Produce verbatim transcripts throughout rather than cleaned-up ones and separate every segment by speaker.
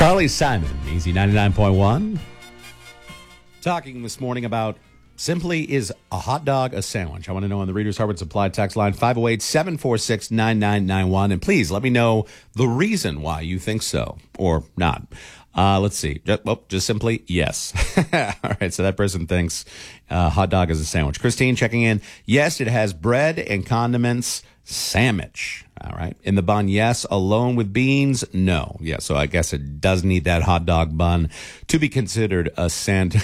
Speaker 1: Carly Simon, Easy ninety-nine point one. Talking this morning about simply, is a hot dog a sandwich? I want to know on the Reader's Harvard Supply text line five oh eight, seven four six, nine nine nine one. And please let me know the reason why you think so or not. Uh, let's see. Just, well, just simply, yes. All right, so that person thinks uh, hot dog is a sandwich. Christine checking in. Yes, it has bread and condiments. Sandwich. All right. In the bun, yes. Alone with beans, no. Yeah, so I guess it does need that hot dog bun to be considered a sandwich.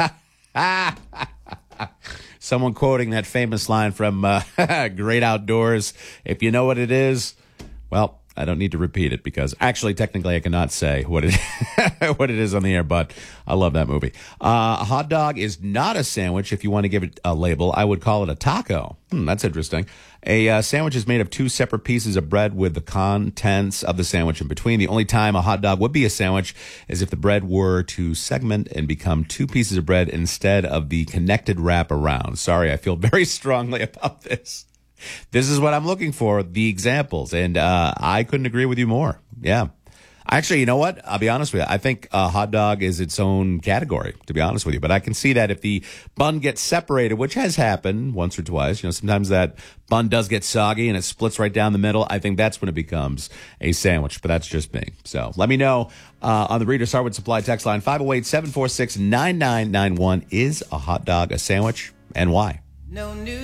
Speaker 1: Someone quoting that famous line from uh, Great Outdoors. If you know what it is, well, I don't need to repeat it because actually, technically, I cannot say what it what it is on the air, but I love that movie. Uh, a hot dog is not a sandwich. If you want to give it a label, I would call it a taco. Hmm, that's interesting. A uh, sandwich is made of two separate pieces of bread with the contents of the sandwich in between. The only time a hot dog would be a sandwich is if the bread were to segment and become two pieces of bread instead of the connected wrap around. Sorry, I feel very strongly about this. This is what I'm looking for, the examples, and uh, I couldn't agree with you more. Yeah. Actually, you know what? I'll be honest with you. I think a hot dog is its own category, to be honest with you. But I can see that if the bun gets separated, which has happened once or twice, you know, sometimes that bun does get soggy and it splits right down the middle. I think that's when it becomes a sandwich, but that's just me. So let me know uh, on the Reader's Harvard Supply text line five oh eight, seven four six, nine nine nine one. Is a hot dog a sandwich and why?
Speaker 2: No news.